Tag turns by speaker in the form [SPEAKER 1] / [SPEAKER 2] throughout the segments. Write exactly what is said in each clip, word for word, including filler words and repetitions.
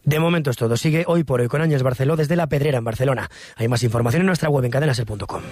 [SPEAKER 1] De momento es todo. Sigue Hoy por Hoy con Ángeles Barceló desde La Pedrera, en Barcelona. Hay más información en nuestra web en cadena ser punto com.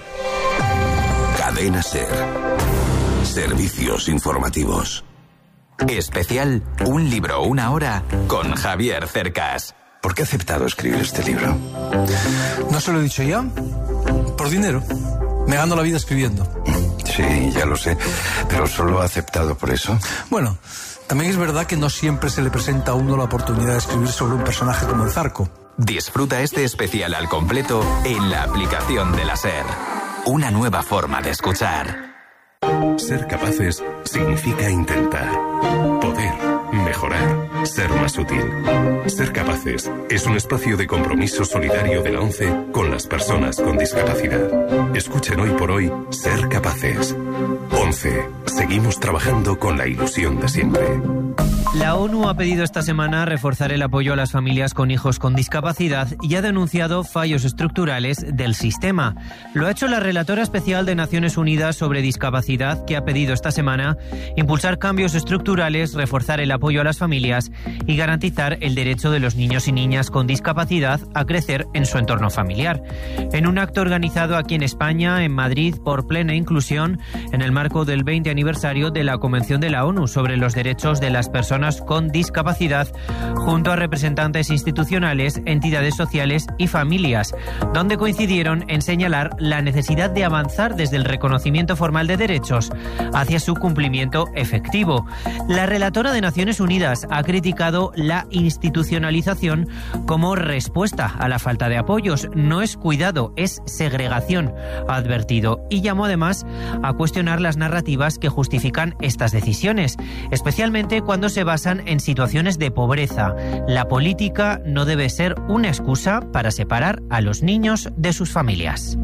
[SPEAKER 2] Cadena Ser. Servicios informativos.
[SPEAKER 3] Especial Un libro, una hora con Javier Cercas.
[SPEAKER 2] ¿Por qué he aceptado escribir este libro?
[SPEAKER 4] ¿No se lo he dicho ya? Por dinero. Me gano la vida escribiendo.
[SPEAKER 2] Sí, ya lo sé. Pero solo he aceptado por eso.
[SPEAKER 4] Bueno, también es verdad que no siempre se le presenta a uno la oportunidad de escribir sobre un personaje como el Zarco.
[SPEAKER 3] Disfruta este especial al completo en la aplicación de la SER. Una nueva forma de escuchar.
[SPEAKER 5] Ser capaces significa intentar, poder, mejorar, ser más útil. Ser capaces es un espacio de compromiso solidario de la ONCE con las personas con discapacidad. Escuchen Hoy por Hoy Ser Capaces. ONCE. Seguimos trabajando con la ilusión de siempre.
[SPEAKER 6] La ONU ha pedido esta semana reforzar el apoyo a las familias con hijos con discapacidad y ha denunciado fallos estructurales del sistema. Lo ha hecho la relatora especial de Naciones Unidas sobre discapacidad, que ha pedido esta semana impulsar cambios estructurales, reforzar el apoyo a las familias y garantizar el derecho de los niños y niñas con discapacidad a crecer en su entorno familiar. En un acto organizado aquí en España, en Madrid, por Plena Inclusión, en el marco del veinte aniversario de la Convención de la ONU sobre los derechos de las personas con discapacidad, junto a representantes institucionales, entidades sociales y familias, donde coincidieron en señalar la necesidad de avanzar desde el reconocimiento formal de derechos hacia su cumplimiento efectivo. La relatora de Naciones Unidas ha criticado la institucionalización como respuesta a la falta de apoyos. No es cuidado, es segregación, ha advertido, y llamó además a cuestionar las narrativas que justifican estas decisiones, especialmente cuando se basan en situaciones de pobreza. La política no debe ser una excusa para separar a los niños de sus familias.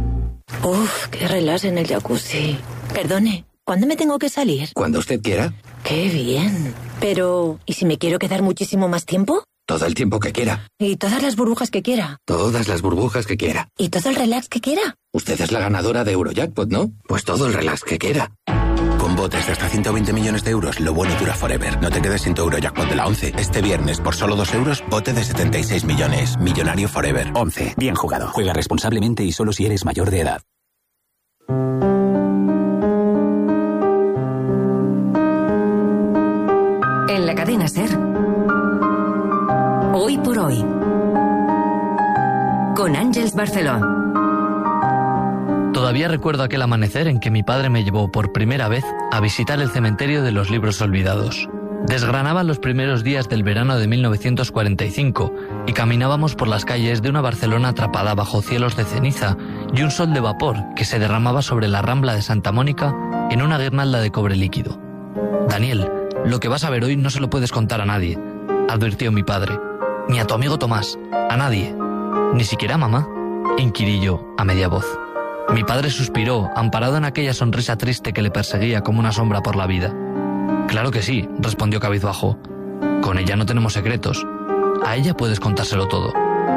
[SPEAKER 7] Uf, qué relax en el jacuzzi. Perdone, ¿cuándo me tengo que salir?
[SPEAKER 2] Cuando usted quiera.
[SPEAKER 7] Qué bien. Pero, ¿y si me quiero quedar muchísimo más tiempo?
[SPEAKER 2] Todo el tiempo que quiera.
[SPEAKER 7] ¿Y todas las burbujas que quiera?
[SPEAKER 2] Todas las burbujas que quiera.
[SPEAKER 7] ¿Y todo el relax que quiera?
[SPEAKER 2] Usted es la ganadora de Eurojackpot, ¿no? Pues todo el relax que quiera. Con botes de hasta ciento veinte millones de euros, lo bueno dura forever. No te quedes sin tu Eurojackpot de la ONCE. Este viernes, por solo dos euros, bote de setenta y seis millones. Millonario forever.
[SPEAKER 3] ONCE. Bien jugado. Juega responsablemente y solo si eres mayor de edad.
[SPEAKER 8] En la cadena SER. Hoy por Hoy. Con Ángeles Barceló.
[SPEAKER 9] Todavía recuerdo aquel amanecer en que mi padre me llevó por primera vez a visitar el cementerio de los libros olvidados. Desgranaba los primeros días del verano de mil novecientos cuarenta y cinco y caminábamos por las calles de una Barcelona atrapada bajo cielos de ceniza y un sol de vapor que se derramaba sobre la Rambla de Santa Mónica en una guirnalda de cobre líquido. Daniel, lo que vas a ver hoy no se lo puedes contar a nadie, advirtió mi padre. Ni a tu amigo Tomás, a nadie. Ni siquiera a mamá, inquirí yo a media voz. Mi padre suspiró, amparado en aquella sonrisa triste que le perseguía como una sombra por la vida. Claro que sí, respondió cabizbajo. Con ella no tenemos secretos. A ella puedes contárselo todo.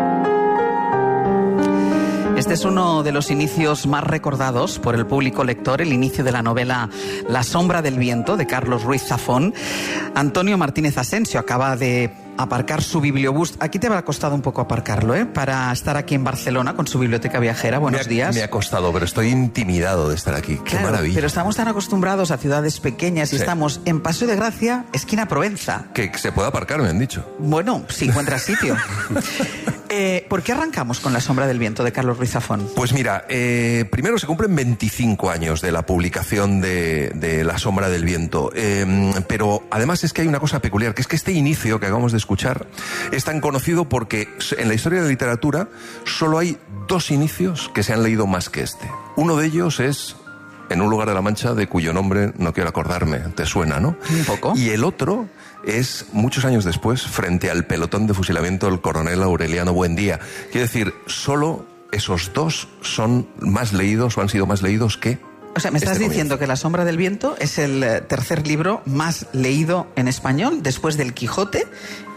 [SPEAKER 10] Este es uno de los inicios más recordados por el público lector, el inicio de la novela La sombra del viento, de Carlos Ruiz Zafón. Antonio Martínez Asensio acaba de aparcar su bibliobús. Aquí te habrá costado un poco aparcarlo, ¿eh? Para estar aquí en Barcelona con su biblioteca viajera. Buenos
[SPEAKER 11] me ha,
[SPEAKER 10] días.
[SPEAKER 11] Me ha costado, pero estoy intimidado de estar aquí. Qué
[SPEAKER 10] claro,
[SPEAKER 11] maravilla.
[SPEAKER 10] Pero estamos tan acostumbrados a ciudades pequeñas y
[SPEAKER 11] sí.
[SPEAKER 10] Estamos en Paseo de Gracia, esquina Provenza.
[SPEAKER 11] Que se puede aparcar, me han dicho.
[SPEAKER 10] Bueno, si encuentras sitio. eh, ¿Por qué arrancamos con La sombra del viento de Carlos Ruiz Zafón?
[SPEAKER 11] Pues mira, eh, primero se cumplen veinticinco años de la publicación de, de La sombra del viento. Eh, pero además es que hay una cosa peculiar, que es que este inicio que acabamos de escuchar es tan conocido porque en la historia de la literatura solo hay dos inicios que se han leído más que este. Uno de ellos es En un lugar de la Mancha, de cuyo nombre no quiero acordarme. Te suena, ¿no?
[SPEAKER 10] Un poco.
[SPEAKER 11] Y el otro es muchos años después, frente al pelotón de fusilamiento del coronel Aureliano Buendía. Quiero decir, solo esos dos son más leídos o han sido más leídos que...
[SPEAKER 10] O sea, me estás
[SPEAKER 11] este
[SPEAKER 10] diciendo
[SPEAKER 11] comienzo.
[SPEAKER 10] que La sombra del viento es el tercer libro más leído en español, después del Quijote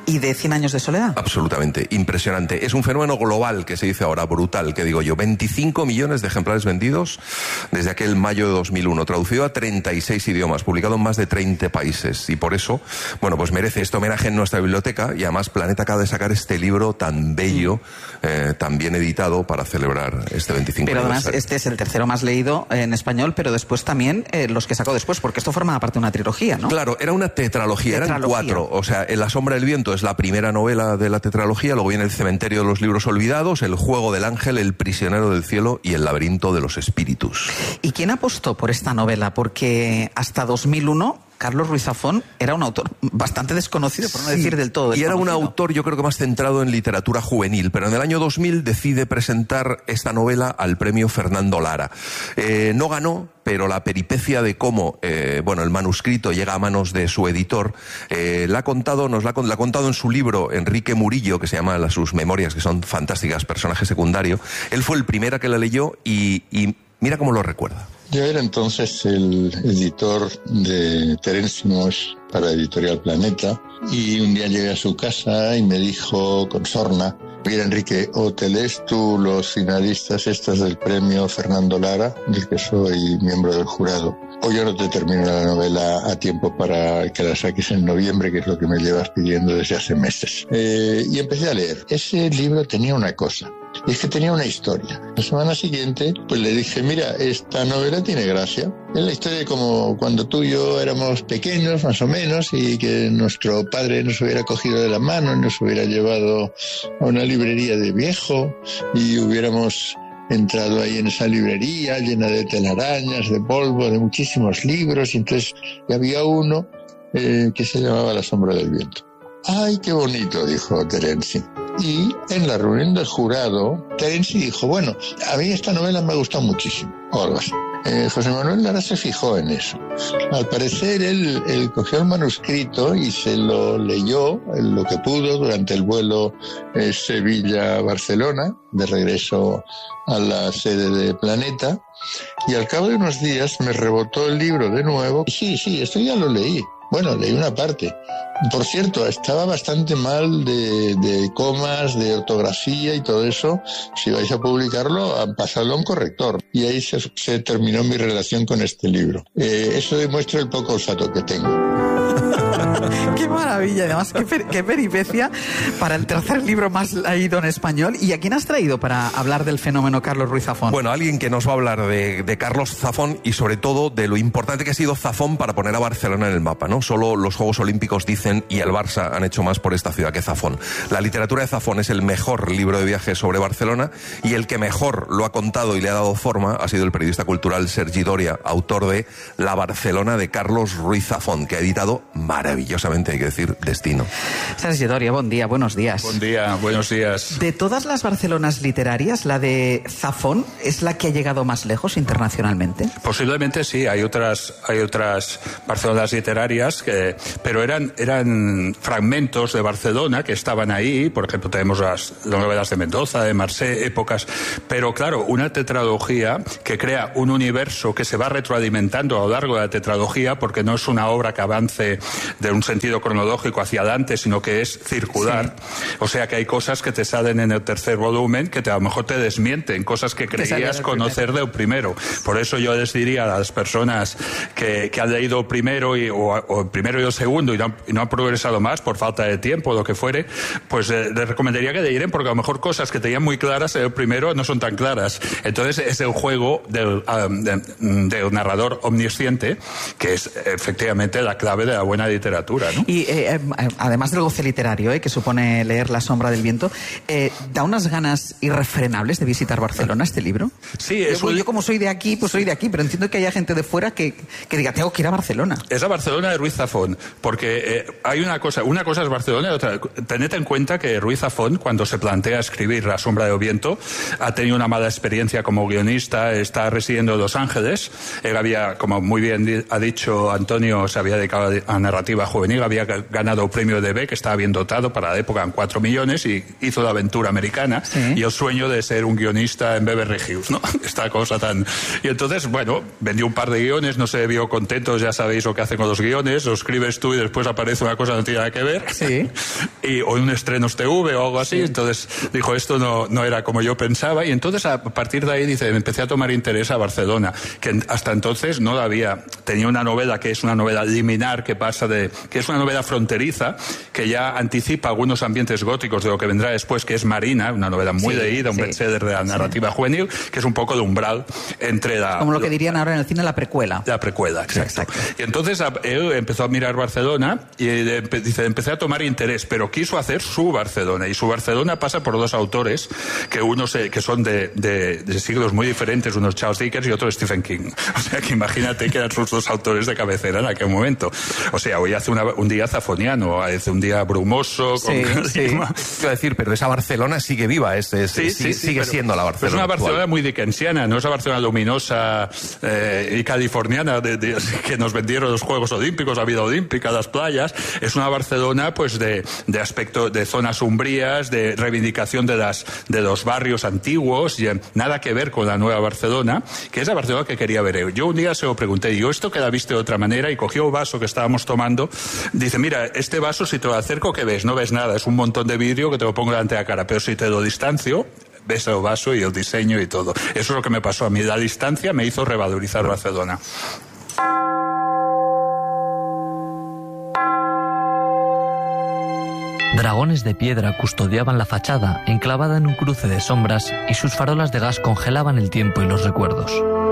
[SPEAKER 10] ¿Y de Cien años de soledad?
[SPEAKER 11] Absolutamente, impresionante. Es un fenómeno global, que se dice ahora, brutal, que digo yo. veinticinco millones de ejemplares vendidos desde aquel mayo de dos mil uno, traducido a treinta y seis idiomas, publicado en más de treinta países. Y por eso, bueno, pues merece este homenaje en nuestra biblioteca, y además Planeta acaba de sacar este libro tan bello, eh, tan bien editado, para celebrar este veinticinco
[SPEAKER 10] Pero además
[SPEAKER 11] aniversario.
[SPEAKER 10] este es el tercero más leído en español, pero después también eh, los que sacó después, porque esto forma parte de una trilogía, ¿no?
[SPEAKER 11] Claro, era una tetralogía, eran
[SPEAKER 10] Tetralogía.
[SPEAKER 11] cuatro. O sea, En la sombra del viento es la primera novela de la tetralogía, luego viene El cementerio de los libros olvidados, El juego del ángel, El prisionero del cielo y El laberinto de los espíritus.
[SPEAKER 10] ¿Y quién apostó por esta novela? Porque hasta dos mil uno Carlos Ruiz Zafón era un autor bastante desconocido, por no
[SPEAKER 11] Sí,
[SPEAKER 10] decir del todo
[SPEAKER 11] y era
[SPEAKER 10] desconocido.
[SPEAKER 11] un autor, yo creo que más centrado en literatura juvenil, pero en el año dos mil decide presentar esta novela al premio Fernando Lara. Eh, no ganó, pero la peripecia de cómo eh, bueno, el manuscrito llega a manos de su editor, eh, la ha contado, nos la ha, la ha contado en su libro Enrique Murillo, que se llama las, sus memorias, que son fantásticas, personaje secundario. Él fue el primero que la leyó y, y mira cómo lo recuerda.
[SPEAKER 12] Yo era entonces el editor de Terence Moix para Editorial Planeta, y un día llegué a su casa y me dijo con sorna: mira, Enrique, o te lees tú los finalistas estos del premio Fernando Lara, del que soy miembro del jurado, o yo no te termino la novela a tiempo para que la saques en noviembre, que es lo que me llevas pidiendo desde hace meses. Eh, y empecé a leer. Ese libro tenía una cosa, y es que tenía una historia. La semana siguiente, pues le dije: mira, esta novela tiene gracia. Es la historia de como cuando tú y yo éramos pequeños, más o menos, y que nuestro padre nos hubiera cogido de la mano y nos hubiera llevado a una librería de viejo, y hubiéramos entrado ahí en esa librería llena de telarañas, de polvo, de muchísimos libros, y entonces había uno eh, que se llamaba La sombra del viento. ¡Ay, qué bonito!, dijo Terenzi. Y en la reunión del jurado, Terenzi dijo: bueno, a mí esta novela me ha gustado muchísimo, o algo así. Eh, José Manuel Lara se fijó en eso. Al parecer él, él cogió el manuscrito y se lo leyó lo que pudo durante el vuelo eh, Sevilla-Barcelona, de regreso a la sede de Planeta, y al cabo de unos días me rebotó el libro de nuevo. Sí, sí, esto ya lo leí. Bueno, leí una parte. Por cierto, estaba bastante mal de, de comas, de ortografía y todo eso. Si vais a publicarlo, pasadlo a un corrector. Y ahí se, se terminó mi relación con este libro. Eh, eso demuestra el poco olfato que tengo.
[SPEAKER 10] ¡Qué maravilla! Además, qué, per qué peripecia para el tercer libro más leído en español. ¿Y a quién has traído para hablar del fenómeno Carlos Ruiz Zafón?
[SPEAKER 11] Bueno, alguien que nos va a hablar de, de Carlos Zafón, y sobre todo de lo importante que ha sido Zafón para poner a Barcelona en el mapa, ¿no? Solo los Juegos Olímpicos dicen y el Barça han hecho más por esta ciudad que Zafón. La literatura de Zafón es el mejor libro de viajes sobre Barcelona, y el que mejor lo ha contado y le ha dado forma ha sido el periodista cultural Sergi Doria, autor de La Barcelona de Carlos Ruiz Zafón, que ha editado maravillosamente, hay que decir, Destino.
[SPEAKER 10] Sergi Doria, buen día, buenos días.
[SPEAKER 13] Buen día, buenos días.
[SPEAKER 10] De todas las Barcelonas literarias, la de Zafón es la que ha llegado más lejos internacionalmente. Posiblemente sí, hay otras, hay otras Barcelonas literarias, que, pero eran, eran fragmentos de Barcelona que estaban ahí. Por ejemplo, tenemos las, las novelas de Mendoza, de Marseille, épocas. Pero claro, una tetralogía que crea un universo que se va retroalimentando a lo largo de la tetralogía, porque no es una obra que avance de un sentido cronológico hacia adelante, sino que es circular. Sí. O sea que hay cosas que te salen en el tercer volumen que te, a lo mejor te desmienten, cosas que creías conocer del primero. Por eso yo les diría a las personas que, que han leído el primero y, o, o el primero y el segundo y no, y no han progresado más por falta de tiempo o lo que fuere, pues eh, les recomendaría que leyeran, porque a lo mejor cosas que tenían muy claras en el primero no son tan claras. Entonces es el juego del, um, de, del narrador omnisciente, que es efectivamente la clave de la buena literatura, ¿no? Y eh, además del goce literario, eh, que supone leer La sombra del viento, eh, ¿da unas ganas irrefrenables de visitar Barcelona este libro? Sí, es yo, un... yo como soy de aquí, pues soy de aquí, pero entiendo que haya gente de fuera que, que diga, tengo que ir a Barcelona. Es la Barcelona de Ruiz Zafón, porque eh, hay una cosa, una cosa es Barcelona y otra. Tened en cuenta que Ruiz Zafón, cuando se plantea escribir La sombra del viento, ha tenido una mala experiencia como guionista, está residiendo en Los Ángeles. Él había, como muy bien ha dicho Antonio, se había dedicado a narrativa juvenil, había ganado el premio de Beck,
[SPEAKER 13] estaba bien dotado para la época, en cuatro millones, y hizo la aventura americana, sí. y el sueño de ser un guionista en Beverly Hills, ¿no? Esta cosa tan... Y entonces, bueno, vendió un par de guiones, no se vio contento, ya sabéis lo que hacen con los guiones, lo escribes tú y después aparece una cosa que no tiene nada que ver,
[SPEAKER 10] sí.
[SPEAKER 13] y, o un estrenos T V o algo así, sí. Entonces dijo, esto no, no era como yo pensaba, y entonces a partir de ahí, dice, me empecé a tomar interés a Barcelona, que hasta entonces no la había. Tenía una novela que es una novela liminar, que pasa de, que es una novela fronteriza, que ya anticipa algunos ambientes góticos de lo que vendrá después, que es Marina, una novela muy
[SPEAKER 10] sí,
[SPEAKER 13] leída, un
[SPEAKER 10] sí.
[SPEAKER 13] bestseller de la narrativa sí. juvenil, que es un poco de umbral entre la...
[SPEAKER 10] Como lo que dirían ahora en el cine, la precuela.
[SPEAKER 13] La precuela, exacto.
[SPEAKER 10] Sí, exacto.
[SPEAKER 13] Y entonces él empezó a mirar Barcelona y dice, empecé a tomar interés, pero quiso hacer su Barcelona, y su Barcelona pasa por dos autores, que unos que son de, de, de siglos muy diferentes, uno es Charles Dickens y otro es Stephen King. O sea que imagínate que eran sus dos autores de cabecera en aquel momento. O sea, hoy hace una, un día zafoniano, hace un día brumoso.
[SPEAKER 11] Sí, con sí. Quiero decir, pero esa Barcelona sigue viva, es, es, sí, sí, sí, sigue
[SPEAKER 13] pero,
[SPEAKER 11] siendo la Barcelona.
[SPEAKER 13] Es una Barcelona
[SPEAKER 11] actual.
[SPEAKER 13] muy dickensiana, no es la Barcelona luminosa eh, y californiana de, de, que nos vendieron los Juegos Olímpicos, la vida olímpica, las playas. Es una Barcelona pues de, de aspecto de zonas umbrías, de reivindicación de las de los barrios antiguos, y nada que ver con la nueva Barcelona, que es la Barcelona que quería ver. Yo un día se lo pregunté, digo, ¿esto que la viste de otra manera? Y cogió el vaso que estábamos tomando, dice, mira, este vaso si te lo acerco, ¿qué ves? No ves nada, es un montón de vidrio que te lo pongo delante de la cara, pero si te lo distancio, ves el vaso y el diseño y todo. Eso es lo que me pasó a mí, la distancia me hizo revalorizar Barcelona.
[SPEAKER 9] Dragones de piedra custodiaban la fachada, enclavada en un cruce de sombras, y sus farolas de gas congelaban el tiempo y los recuerdos.